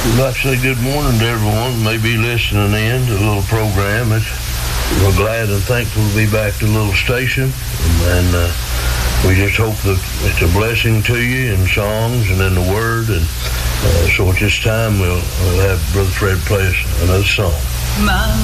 We'd like to say good morning to everyone who may be listening in to a little program. We're glad and thankful to be back to the little station, and we just hope that it's a blessing to you in songs and in the Word. And so at this time, we'll have Brother Fred play us another song.